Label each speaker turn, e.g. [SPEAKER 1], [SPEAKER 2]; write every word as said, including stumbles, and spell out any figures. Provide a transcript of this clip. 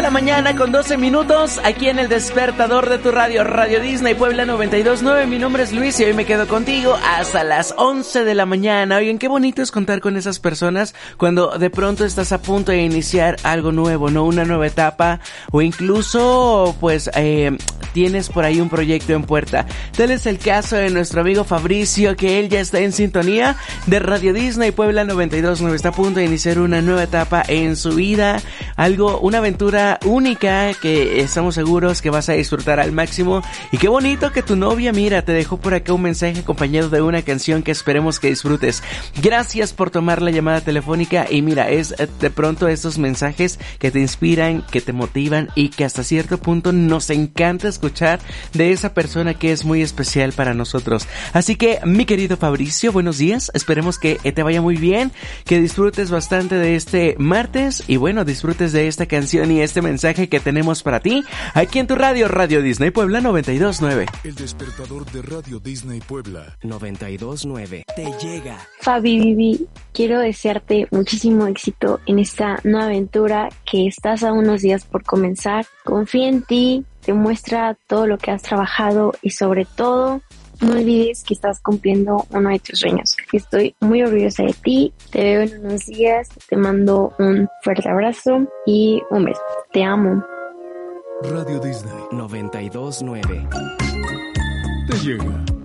[SPEAKER 1] la mañana con doce minutos, aquí en el despertador de tu radio, Radio Disney Puebla noventa y dos punto nueve. Mi nombre es Luis y hoy me quedo contigo hasta las once de la mañana. Oigan, qué bonito es contar con esas personas cuando de pronto estás a punto de iniciar algo nuevo, ¿no? Una nueva etapa, o incluso, pues, eh, tienes por ahí un proyecto en puerta. Tal es el caso de nuestro amigo Fabricio, que él ya está en sintonía de Radio Disney Puebla noventa y dos punto nueve. Está a punto de iniciar una nueva etapa en su vida, algo, una aventura única que estamos seguros que vas a disfrutar al máximo. Y qué bonito que tu novia, mira, te dejó por acá un mensaje acompañado de una canción que esperemos que disfrutes. Gracias por tomar la llamada telefónica. Y mira, es de pronto estos mensajes que te inspiran, que te motivan y que hasta cierto punto nos encanta escuchar de esa persona que es muy especial para nosotros. Así que, mi querido Fabricio, buenos días. Esperemos que te vaya muy bien, que disfrutes bastante de este martes y bueno, disfrutes de esta canción y este mensaje que tenemos para ti aquí en tu radio, Radio Disney Puebla noventa y dos punto nueve.
[SPEAKER 2] El despertador de Radio Disney Puebla noventa y dos punto nueve te llega.
[SPEAKER 3] Fabi Bibi, quiero desearte muchísimo éxito en esta nueva aventura que estás a unos días por comenzar. Confía en ti, demuestra todo lo que has trabajado y sobre todo no olvides que estás cumpliendo uno de tus sueños. Estoy muy orgullosa de ti, te veo en unos días, te mando un fuerte abrazo y un beso. Te amo.
[SPEAKER 2] Radio Disney noventa y dos punto nueve te llega.